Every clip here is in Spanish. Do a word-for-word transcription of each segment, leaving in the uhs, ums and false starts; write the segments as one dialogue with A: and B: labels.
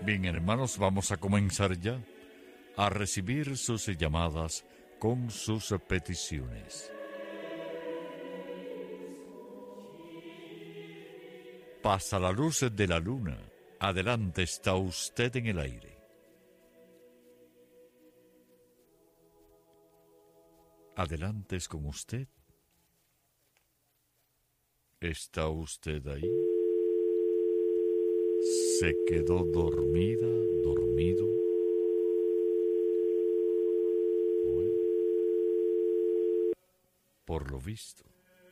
A: Bien, hermanos, vamos a comenzar ya a recibir sus llamadas con sus peticiones. Pasa la luz de la luna. Adelante, está usted en el aire. Adelante es con usted. ¿Está usted ahí? Se quedó dormida, dormido. Bueno, por lo visto.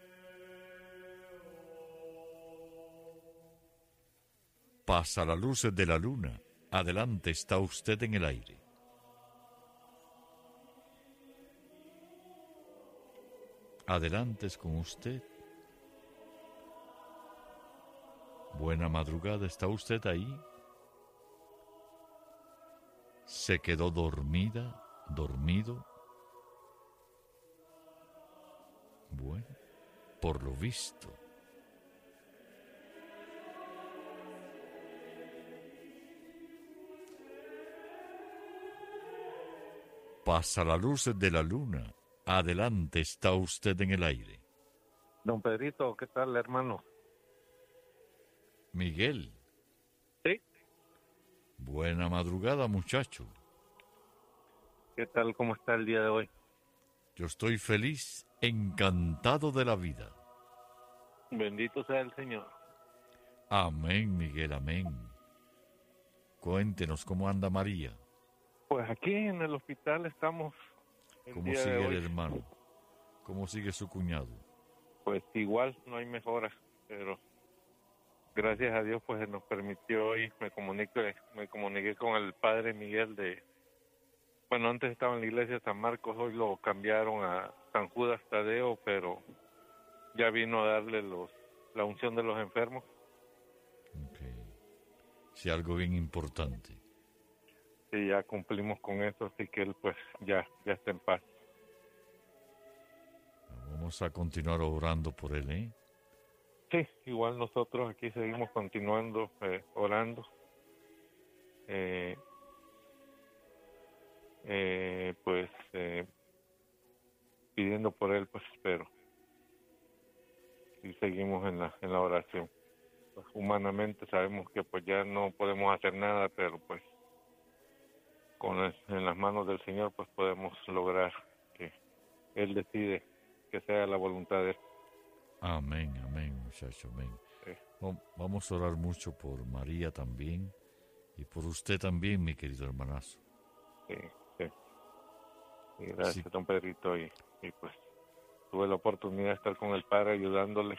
A: Pasa la luz de la luna. Adelante, está usted en el aire. Adelante es con usted. Buena madrugada, ¿está usted ahí? ¿Se quedó dormida, dormido? Bueno, por lo visto. Pasa la luz de la luna. Adelante, está usted en el aire.
B: Don Pedrito, ¿qué tal, hermano?
A: Miguel.
B: Sí.
A: Buena madrugada, muchacho.
B: ¿Qué tal, cómo está el día de hoy?
A: Yo estoy feliz, encantado de la vida.
B: Bendito sea el Señor.
A: Amén, Miguel, amén. Cuéntenos cómo anda María.
B: Pues aquí en el hospital estamos. El
A: ¿Cómo
B: día
A: sigue
B: de
A: el
B: hoy.
A: hermano? ¿Cómo sigue su cuñado?
B: Pues igual, no hay mejora, pero gracias a Dios pues se nos permitió hoy, me comuniqué, me comuniqué con el padre Miguel de, bueno, antes estaba en la iglesia de San Marcos, hoy lo cambiaron a San Judas Tadeo, pero ya vino a darle los la unción de los enfermos.
A: Okay. Sí, algo bien importante.
B: Y ya cumplimos con eso, así que él pues ya, ya está en paz.
A: Vamos a continuar orando por él, ¿eh?
B: Sí, igual nosotros aquí seguimos continuando eh, orando. Eh, eh, pues eh, pidiendo por él, pues espero. Y seguimos en la en la oración. Pues, humanamente sabemos que pues ya no podemos hacer nada, pero pues con el, en las manos del Señor pues podemos lograr que Él decide que sea la voluntad de Él.
A: Amén, amén, muchacho, amén.
B: Sí.
A: Vamos a orar mucho por María también y por usted también, mi querido hermanazo.
B: Sí, sí. Y gracias,
A: Sí.
B: don Pedrito, y, y pues tuve la oportunidad de estar con el Padre ayudándole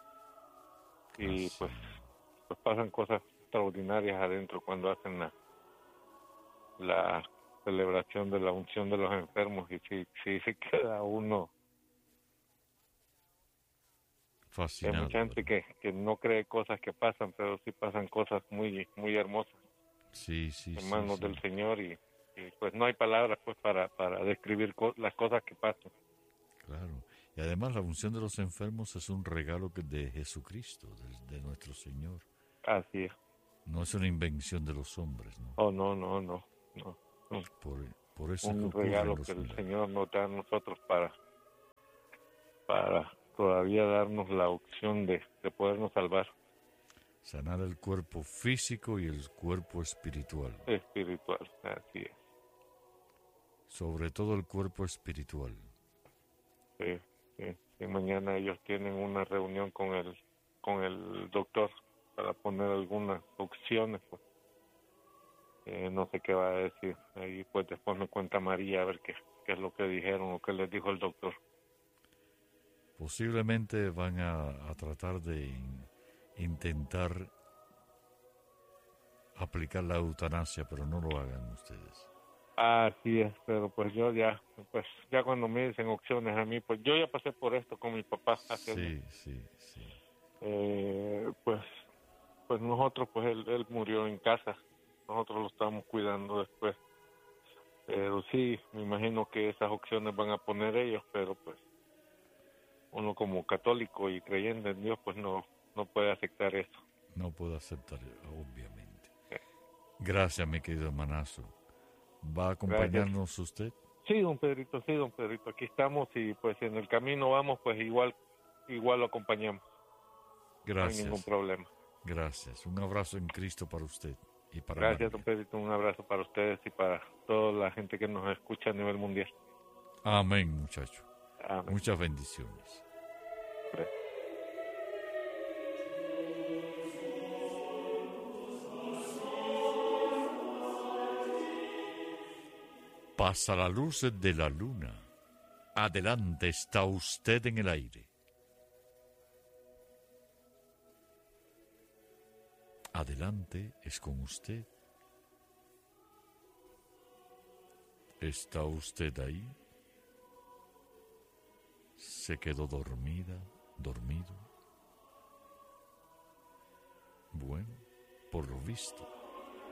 B: y
A: Así.
B: pues, pues pasan cosas extraordinarias adentro cuando hacen la, la celebración de la unción de los enfermos y si, si se queda uno.
A: Fascinado.
B: Hay mucha gente que, que no cree cosas que pasan, pero sí pasan cosas muy muy hermosas
A: Sí, sí,
B: en
A: sí,
B: manos
A: sí.
B: del Señor y, y pues no hay palabras pues para, para describir co- las cosas que pasan.
A: Claro. Y además la unción de los enfermos es un regalo que- de Jesucristo, de, de nuestro Señor.
B: Así es.
A: No es una invención de los hombres, ¿no?
B: Oh, no, no, no, no. no.
A: Por, por eso
B: Un
A: que ocurren
B: regalo
A: los
B: que el
A: milagros.
B: Señor nos da a nosotros para, para todavía darnos la opción de, de podernos salvar.
A: Sanar el cuerpo físico y el cuerpo espiritual.
B: Espiritual, así es.
A: Sobre todo el cuerpo espiritual.
B: Sí, sí, sí. Mañana ellos tienen una reunión con el, con el doctor para poner algunas opciones. Pues. Eh, no sé qué va a decir. Ahí pues después me cuenta María a ver qué, qué es lo que dijeron o qué les dijo el doctor.
A: Posiblemente van a, a tratar de in, intentar aplicar la eutanasia, pero no lo hagan ustedes.
B: Así es, pero pues yo ya, pues ya cuando me dicen opciones a mí, pues yo ya pasé por esto con mi papá. Hace
A: Sí,
B: años.
A: sí, sí.
B: Eh, pues, pues nosotros, pues él, él murió en casa. Nosotros lo estábamos cuidando después. Pero sí, me imagino que esas opciones van a poner ellos, pero pues uno como católico y creyente en Dios, pues no, no puede aceptar eso.
A: No puedo aceptar, obviamente. Gracias, mi querido hermanazo. ¿Va a acompañarnos Gracias. usted?
B: Sí, don Pedrito, sí, don Pedrito. Aquí estamos y pues en el camino vamos, pues igual, igual lo acompañamos.
A: Gracias.
B: No hay ningún problema.
A: Gracias. Un abrazo en Cristo para usted y para
B: Gracias,
A: María.
B: don Pedrito. Un abrazo para ustedes y para toda la gente que nos escucha a nivel mundial.
A: Amén, muchacho.
B: Amén.
A: Muchas bendiciones.
B: Gracias.
A: Pasa la luz de la luna. Adelante, está usted en el aire. Adelante, es con usted. ¿Está usted ahí? ¿Se quedó dormida, dormido? Bueno, por lo visto.